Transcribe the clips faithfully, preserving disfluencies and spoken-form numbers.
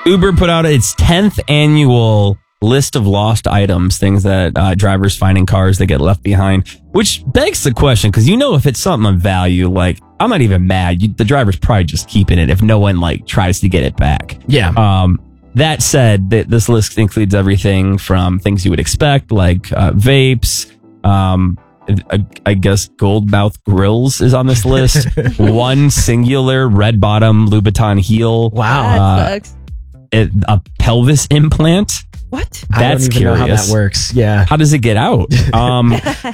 Uber put out its tenth annual list of lost items, things that uh, drivers find in cars that get left behind, which begs the question, because you know if it's something of value, like, I'm not even mad. You, the driver's probably just keeping it if no one, like, tries to get it back. Yeah. Um, that said, th- this list includes everything from things you would expect, like uh, vapes, um, I, I guess Goldmouth Grills is on this list. One singular red bottom Louboutin heel. Wow. That Uh, sucks. it, a pelvis implant. What? I don't That's even curious. know how that works. Yeah. How does it get out? Um,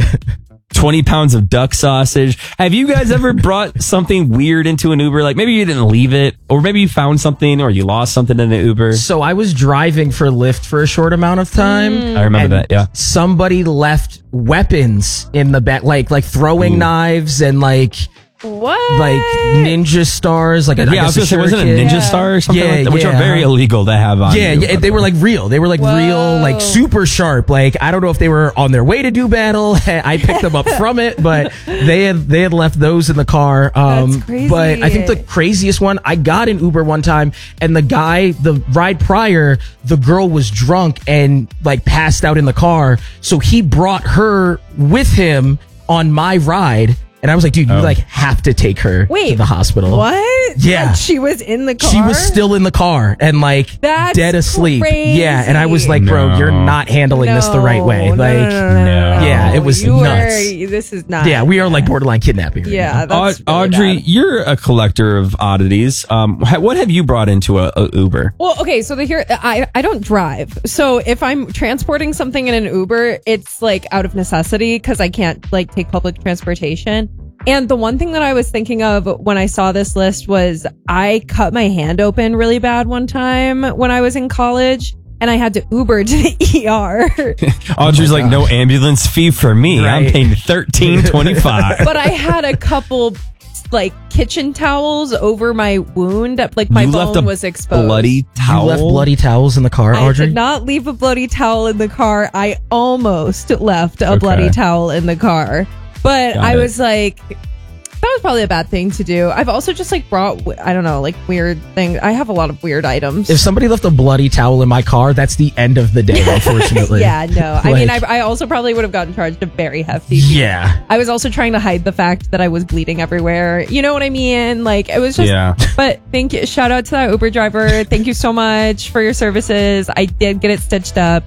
twenty pounds of duck sausage. Have you guys ever brought something weird into an Uber? Like maybe you didn't leave it, or maybe you found something, or you lost something in the Uber. So I was driving for Lyft for a short amount of time. I remember and that, yeah. Somebody left weapons in the back, like like throwing Ooh. knives and like What? like ninja stars. Like a, Yeah, I was guess gonna a say, wasn't it shuriken. Ninja Star or something Yeah, like that? Which yeah. are very illegal to have on. Yeah, you, yeah, by they the were way. like real. They were like Whoa. real, like super sharp. Like I don't know if they were on their way to do battle. I picked them up from it, but they had they had left those in the car. Um, That's crazy. But I think the craziest one, I got an Uber one time, and the guy, the ride prior, the girl was drunk and like passed out in the car, so he brought her with him on my ride. And I was like, dude, you Oh. like have to take her Wait, to the hospital. What? Yeah. Like, she was in the car? She was still in the car and like That's dead asleep. crazy. Yeah, and I was like, bro, No. you're not handling this the right way. No, no, Like, no, no, no, no, no. Yeah, it was You nuts. Are, this is not. yeah, we are like borderline kidnapping. right Yeah, now. that's Au- really Audrey, bad. you're a collector of oddities. Um, ha- what have you brought into a, a Uber? Well, okay, so the here I I don't drive. So if I'm transporting something in an Uber, it's like out of necessity because I can't like take public transportation. And the one thing that I was thinking of when I saw this list was I cut my hand open really bad one time when I was in college, and I had to Uber to the E R. Audrey's like, no ambulance fee for me. I'm Right. paying thirteen twenty five. But I had a couple like kitchen towels over my wound. Like my You bone left a was exposed. bloody You towel. left bloody towels in the car, I Audrey? did not leave a bloody towel in the car. I almost left a Okay. bloody towel in the car. But Got I it. was like, that was probably a bad thing to do. I've also just like brought, I don't know, like weird things. I have a lot of weird items. If somebody left a bloody towel in my car, that's the end of the day, unfortunately. yeah, no. I mean, I, Like- I also probably would have gotten charged a very hefty fee. Yeah. I was also trying to hide the fact that I was bleeding everywhere. You know what I mean? Like it was just, Yeah. but thank you. Shout out to that Uber driver. Thank you so much for your services. I did get it stitched up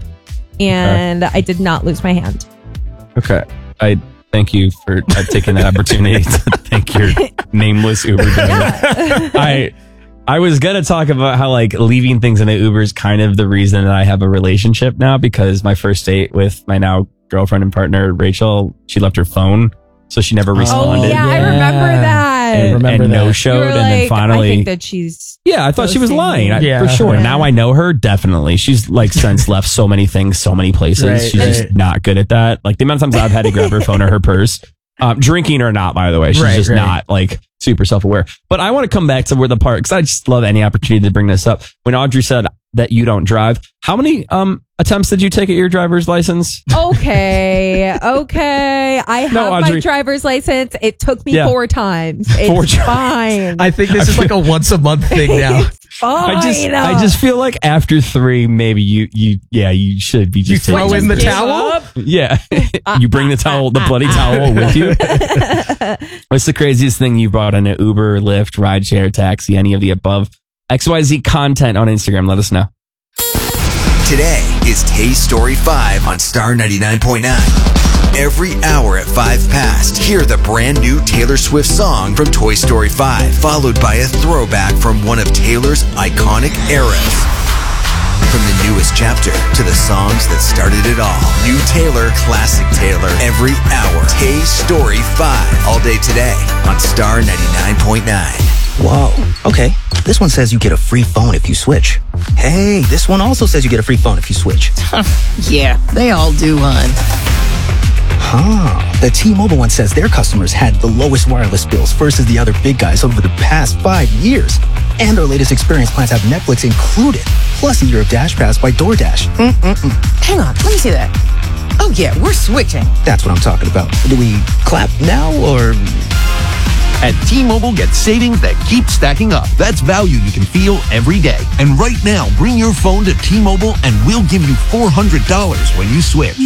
and I did not lose my hand. Okay. I thank you for uh, taking that opportunity to thank your nameless Uber driver. I I was gonna talk about how like leaving things in the Uber is kind of the reason that I have a relationship now, because my first date with my now girlfriend and partner Rachel, she left her phone, so she never Oh, responded. yeah, I Yeah. remember that. And, remember and that. no You showed, were and like, then finally, I think that she's. yeah, I thought she was ghosting lying I, me. for Yeah. sure. Yeah. Now I know her definitely. She's like since left so many things, so many places. Right, She's right. just not good at that. Like the amount of times I've had to grab her phone or her purse, um, drinking or not. By the way, she's Right, just right. not like super self aware. But I want to come back to where the part, because I just love any opportunity to bring this up. When Audrey said that you don't drive, how many um attempts did you take at your driver's license? Okay, okay. I have No, my Audrey. driver's license. It took me Yeah. four times. It's Four times. fine. I think this is like a once a month thing now. It's fine. I just, I just feel like after three, maybe you, you, yeah, you should be just You throw taking in the this. towel? Yeah, you bring the towel, the bloody towel with you. What's the craziest thing you brought in an Uber, Lyft, rideshare, taxi, any of the above? X Y Z content on Instagram. Let us know. Today is Tay Story five on Star ninety-nine point nine. Every hour at five past, hear the brand new Taylor Swift song from Toy Story five, followed by a throwback from one of Taylor's iconic eras. From the newest chapter to the songs that started it all. New Taylor, classic Taylor, every hour. Tay Story five, all day today on Star ninety-nine point nine. Whoa. Okay. This one says you get a free phone if you switch. Hey, this one also says you get a free phone if you switch. Yeah, they all do, hon. Huh. The T-Mobile one says their customers had the lowest wireless bills versus the other big guys over the past five years. And our latest experience plans have Netflix included, plus a year of Dash Pass by DoorDash. Mm-mm-mm. Hang on, let me see that. Oh, yeah, we're switching. That's what I'm talking about. Do we clap now or... At T-Mobile, get savings that keep stacking up. That's value you can feel every day. And right now, bring your phone to T-Mobile and we'll give you four hundred dollars when you switch.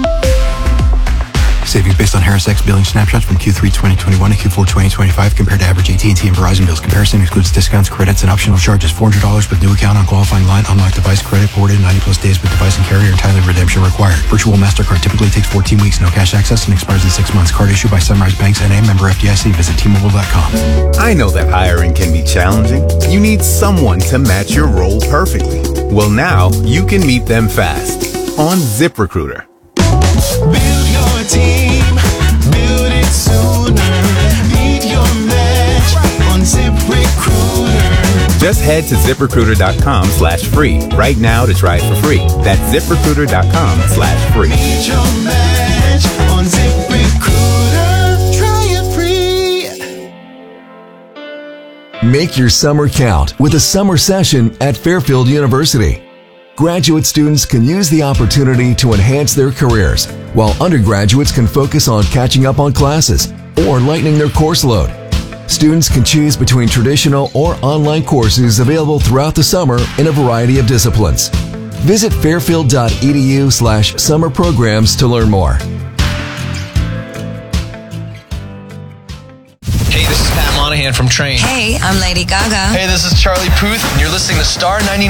Savings based on Harris X billing snapshots from Q three twenty twenty-one to Q four twenty twenty-five compared to average A T and T and Verizon bills. Comparison excludes discounts, credits, and optional charges. four hundred dollars with new account on qualifying line. Unlocked device credit forwarded ninety plus days with device and carrier. Entirely redemption required. Virtual MasterCard typically takes fourteen weeks. No cash access and expires in six months. Card issued by Sunrise Banks N A, member F D I C. Visit T Mobile dot com. I know that hiring can be challenging. You need someone to match your role perfectly. Well, now you can meet them fast on ZipRecruiter. Build your team. Build it sooner. Meet your match on ZipRecruiter. Just head to ZipRecruiter.com slash free right now to try it for free. That's ZipRecruiter.com slash free. Meet your match on ZipRecruiter. Try it free. Make your summer count with a summer session at Fairfield University. Graduate students can use the opportunity to enhance their careers, while undergraduates can focus on catching up on classes or lightening their course load. Students can choose between traditional or online courses available throughout the summer in a variety of disciplines. Visit fairfield.edu slash summer programs to learn more. Hey, this is Pat Monahan from Train. Hey, I'm Lady Gaga. Hey, this is Charlie Puth, and you're listening to Star ninety-nine.